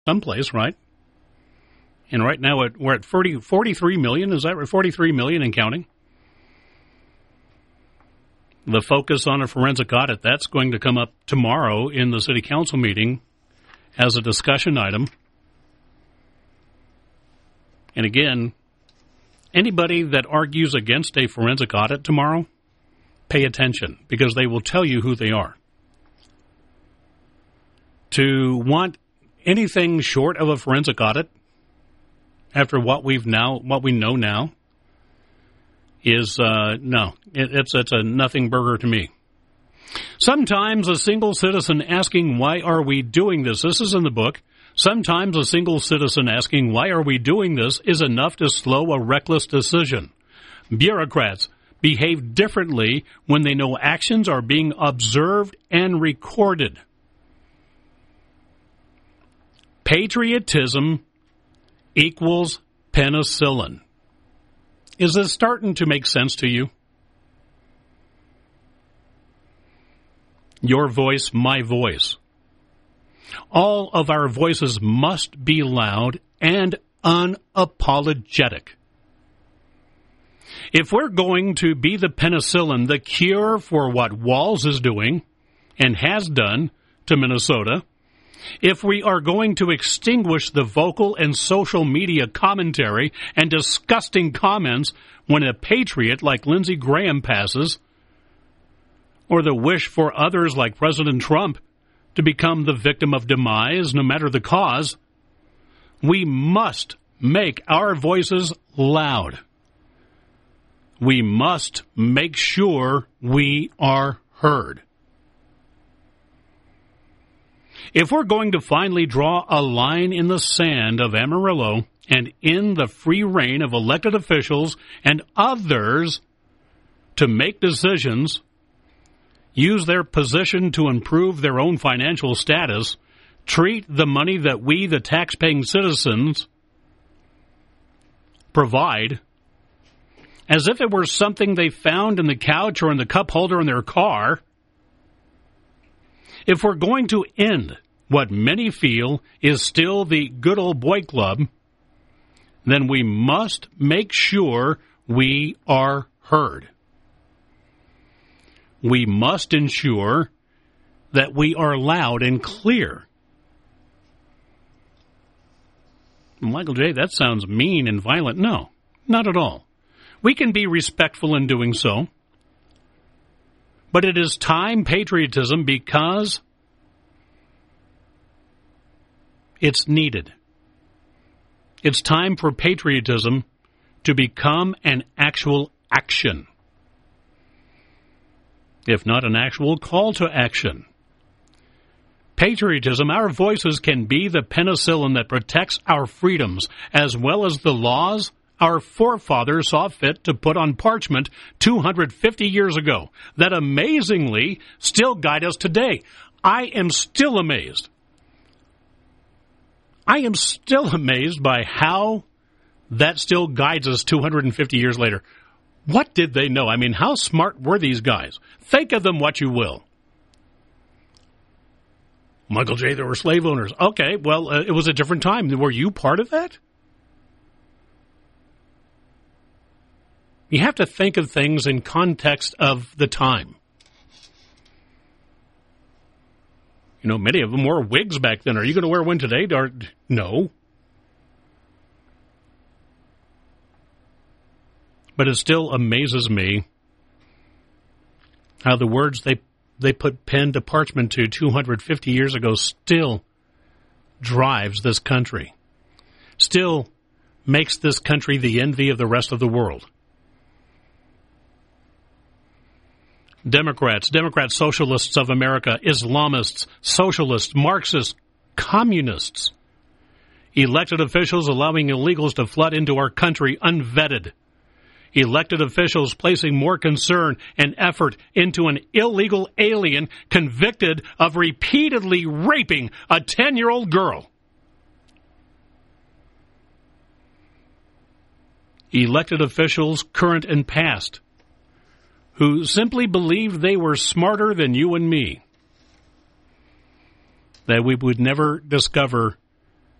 someplace, right? And right now we're at 43 million. Is that right? 43 million and counting. The focus on a forensic audit, that's going to come up tomorrow in the city council meeting as a discussion item. And again, anybody that argues against a forensic audit tomorrow, pay attention, because they will tell you who they are. To want anything short of a forensic audit, after what we know now, is no. It's a nothing burger to me. Sometimes a single citizen asking, why are we doing this? This is in the book. Sometimes a single citizen asking, why are we doing this, is enough to slow a reckless decision. Bureaucrats behave differently when they know actions are being observed and recorded. Patriotism equals penicillin. Is this starting to make sense to you? Your voice, my voice. All of our voices must be loud and unapologetic. If we're going to be the penicillin, the cure for what Walz is doing and has done to Minnesota, if we are going to extinguish the vocal and social media commentary and disgusting comments when a patriot like Lindsey Graham passes, or the wish for others like President Trump to become the victim of demise, no matter the cause, we must make our voices loud. We must make sure we are heard. If we're going to finally draw a line in the sand of Amarillo and in the free reign of elected officials and others to make decisions, use their position to improve their own financial status, treat the money that we, the taxpaying citizens, provide as if it were something they found in the couch or in the cup holder in their car, if we're going to end what many feel is still the good old boy club, then we must make sure we are heard. We must ensure that we are loud and clear. Michael J., that sounds mean and violent. No, not at all. We can be respectful in doing so. But it is time patriotism because it's needed. It's time for patriotism to become an actual action, if not an actual call to action. Patriotism, our voices can be the penicillin that protects our freedoms, as well as the laws our forefathers saw fit to put on parchment 250 years ago, that amazingly still guide us today. I am still amazed. I am still amazed by how that still guides us 250 years later. What did they know? I mean, how smart were these guys? Think of them what you will. Michael J., there were slave owners. Okay, well, it was a different time. Were you part of that? You have to think of things in context of the time. You know, many of them wore wigs back then. Are you going to wear one today? No. But it still amazes me how the words they put pen to parchment to 250 years ago still drives this country. Still makes this country the envy of the rest of the world. Democrats, Socialists of America, Islamists, Socialists, Marxists, Communists, elected officials allowing illegals to flood into our country unvetted, elected officials placing more concern and effort into an illegal alien convicted of repeatedly raping a 10-year-old girl. Elected officials, current and past, who simply believed they were smarter than you and me, that we would never discover